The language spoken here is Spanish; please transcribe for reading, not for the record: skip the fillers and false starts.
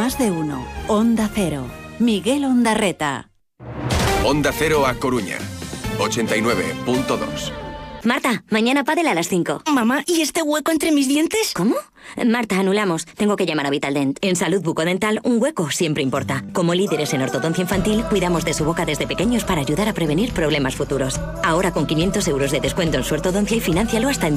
Más de uno. Onda Cero. Miguel Ondarreta. Onda Cero a Coruña. 89.2. Marta, mañana pádel a las 5. Mamá, ¿y este hueco entre mis dientes? ¿Cómo? Marta, anulamos. Tengo que llamar a Vitaldent. En salud bucodental, un hueco siempre importa. Como líderes en ortodoncia infantil, cuidamos de su boca desde pequeños para ayudar a prevenir problemas futuros. Ahora con 500 euros de descuento en su ortodoncia y financialo hasta en